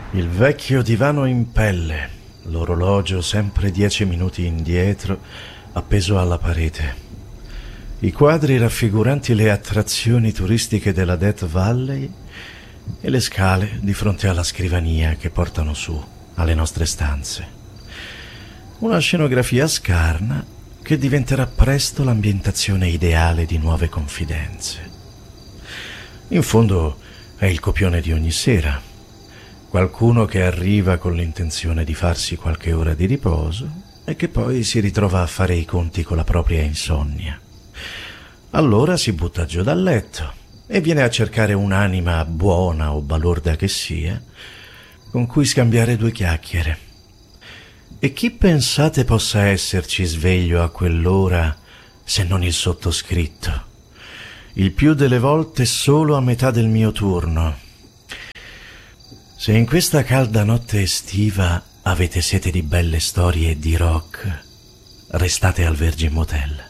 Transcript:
Il vecchio divano in pelle, l'orologio sempre 10 minuti indietro, appeso alla parete. I quadri raffiguranti le attrazioni turistiche della Death Valley e le scale di fronte alla scrivania che portano su alle nostre stanze. Una scenografia scarna che diventerà presto l'ambientazione ideale di nuove confidenze. In fondo è il copione di ogni sera. Qualcuno che arriva con l'intenzione di farsi qualche ora di riposo e che poi si ritrova a fare i conti con la propria insonnia. Allora si butta giù dal letto e viene a cercare un'anima buona o balorda che sia, con cui scambiare due chiacchiere. E chi pensate possa esserci sveglio a quell'ora se non il sottoscritto? Il più delle volte solo a metà del mio turno. Se in questa calda notte estiva avete sete di belle storie di rock, restate al Virgin Motel.